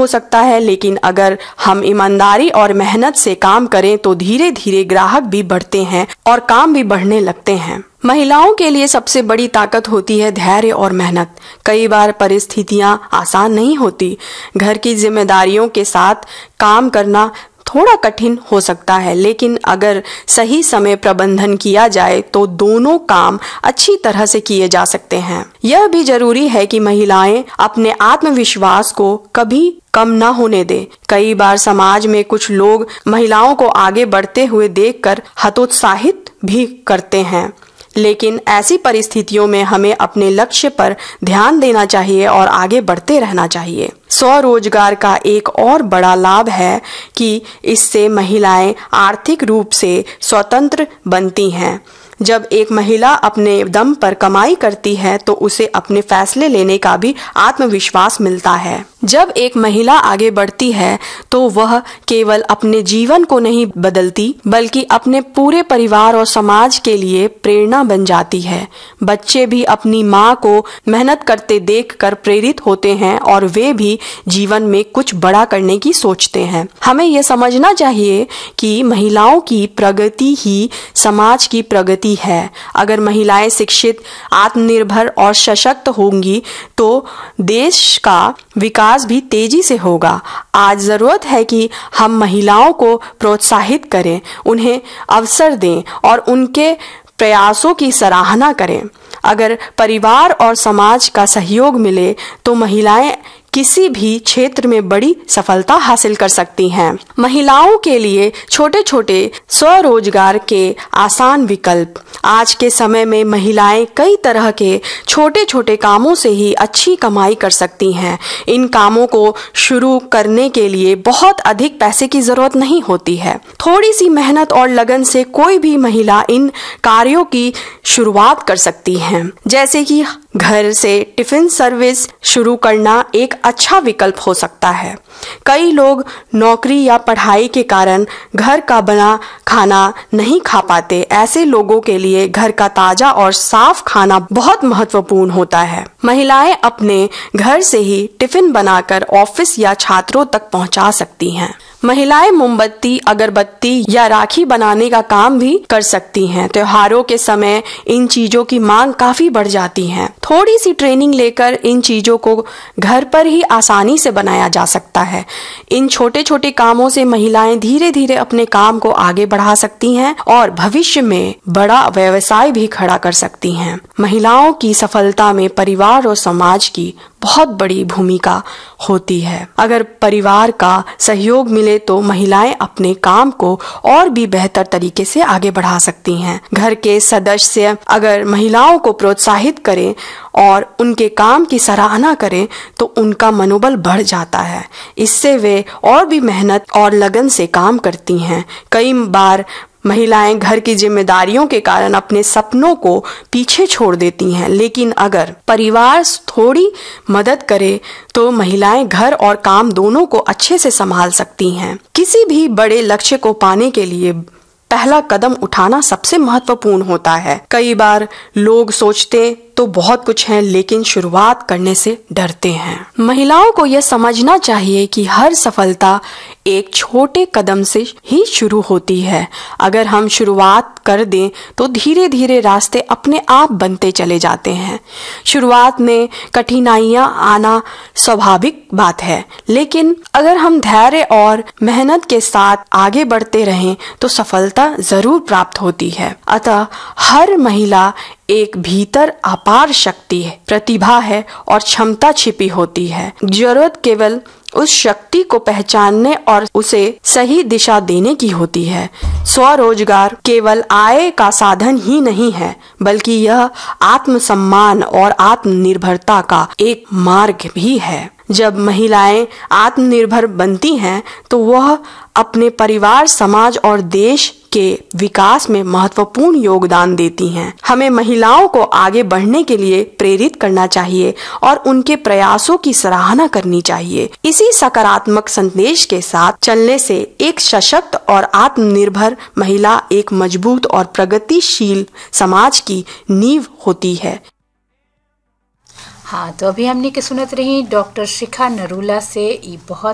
हो सकता है, लेकिन अगर हम ईमानदारी और मेहनत से काम करें तो धीरे धीरे ग्राहक भी बढ़ते हैं और काम भी बढ़ने लगते हैं। महिलाओं के लिए सबसे बड़ी ताकत होती है धैर्य और मेहनत। कई बार परिस्थितियां आसान नहीं होती। घर की जिम्मेदारियों के साथ काम करना थोड़ा कठिन हो सकता है, लेकिन अगर सही समय प्रबंधन किया जाए तो दोनों काम अच्छी तरह से किए जा सकते हैं। यह भी जरूरी है कि महिलाएं अपने आत्मविश्वास को कभी कम न होने दें। कई बार समाज में कुछ लोग महिलाओं को आगे बढ़ते हुए देखकर हतोत्साहित भी करते हैं, लेकिन ऐसी परिस्थितियों में हमें अपने लक्ष्य पर ध्यान देना चाहिए और आगे बढ़ते रहना चाहिए। स्वरोजगार का एक और बड़ा लाभ है कि इससे महिलाएं आर्थिक रूप से स्वतंत्र बनती हैं। जब एक महिला अपने दम पर कमाई करती है तो उसे अपने फैसले लेने का भी आत्मविश्वास मिलता है। जब एक महिला आगे बढ़ती है तो वह केवल अपने जीवन को नहीं बदलती, बल्कि अपने पूरे परिवार और समाज के लिए प्रेरणा बन जाती है। बच्चे भी अपनी माँ को मेहनत करते देखकर प्रेरित होते हैं और वे भी जीवन में कुछ बड़ा करने की सोचते हैं। हमें यह समझना चाहिए कि महिलाओं की प्रगति ही समाज की प्रगति है। अगर महिलाएं शिक्षित, आत्मनिर्भर और सशक्त होंगी तो देश का विकास भी तेजी से होगा। आज जरूरत है कि हम महिलाओं को प्रोत्साहित करें, उन्हें अवसर दें और उनके प्रयासों की सराहना करें। अगर परिवार और समाज का सहयोग मिले तो महिलाएं किसी भी क्षेत्र में बड़ी सफलता हासिल कर सकती हैं। महिलाओं के लिए छोटे छोटे स्वरोजगार के आसान विकल्प। आज के समय में महिलाएं कई तरह के छोटे छोटे कामों से ही अच्छी कमाई कर सकती हैं। इन कामों को शुरू करने के लिए बहुत अधिक पैसे की जरूरत नहीं होती है। थोड़ी सी मेहनत और लगन से कोई भी महिला इन कार्यों की शुरुआत कर सकती है। जैसे कि घर से टिफिन सर्विस शुरू करना एक अच्छा विकल्प हो सकता है। कई लोग नौकरी या पढ़ाई के कारण घर का बना खाना नहीं खा पाते। ऐसे लोगों के लिए घर का ताजा और साफ खाना बहुत महत्वपूर्ण होता है। महिलाएं अपने घर से ही टिफिन बनाकर ऑफिस या छात्रों तक पहुंचा सकती हैं। महिलाएं मोमबत्ती, अगरबत्ती या राखी बनाने का काम भी कर सकती हैं। त्योहारों के समय इन चीजों की मांग काफी बढ़ जाती है। थोड़ी सी ट्रेनिंग लेकर इन चीजों को घर पर ही आसानी से बनाया जा सकता है। इन छोटे छोटे कामों से महिलाएं धीरे धीरे अपने काम को आगे बढ़ा सकती हैं और भविष्य में बड़ा व्यवसाय भी खड़ा कर सकती हैं। महिलाओं की सफलता में परिवार और समाज की बहुत बड़ी भूमिका होती है। अगर परिवार का सहयोग मिले तो महिलाएं अपने काम को और भी बेहतर तरीके से आगे बढ़ा सकती हैं। घर के सदस्य अगर महिलाओं को प्रोत्साहित करें और उनके काम की सराहना करें तो उनका मनोबल बढ़ जाता है। इससे वे और भी मेहनत और लगन से काम करती हैं। कई बार महिलाएं घर की जिम्मेदारियों के कारण अपने सपनों को पीछे छोड़ देती हैं, लेकिन अगर परिवार थोड़ी मदद करे तो महिलाएं घर और काम दोनों को अच्छे से संभाल सकती हैं। किसी भी बड़े लक्ष्य को पाने के लिए पहला कदम उठाना सबसे महत्वपूर्ण होता है। कई बार लोग सोचते तो बहुत कुछ है, लेकिन शुरुआत करने से डरते हैं। महिलाओं को यह समझना चाहिए कि हर सफलता एक छोटे कदम से ही शुरू होती है। अगर हम शुरुआत कर दें तो धीरे धीरे रास्ते अपने आप बनते चले जाते हैं। शुरुआत में कठिनाइयां आना स्वाभाविक बात है, लेकिन अगर हम धैर्य और मेहनत के साथ आगे बढ़ते रहें तो सफलता जरूर प्राप्त होती है। अतः हर महिला एक भीतर अपार शक्ति है, प्रतिभा है और क्षमता छिपी होती है। जरूरत केवल उस शक्ति को पहचानने और उसे सही दिशा देने की होती है। स्वरोजगार केवल आय का साधन ही नहीं है, बल्कि यह आत्मसम्मान और आत्मनिर्भरता का एक मार्ग भी है। जब महिलाएं आत्मनिर्भर बनती हैं तो वह अपने परिवार, समाज और देश के विकास में महत्वपूर्ण योगदान देती हैं। हमें महिलाओं को आगे बढ़ने के लिए प्रेरित करना चाहिए और उनके प्रयासों की सराहना करनी चाहिए। इसी सकारात्मक संदेश के साथ चलने से एक सशक्त और आत्मनिर्भर महिला एक मजबूत और प्रगतिशील समाज की नींव होती है। हाँ, तो अभी हमने के सुनत रही डॉक्टर शिखा नरूला से बहुत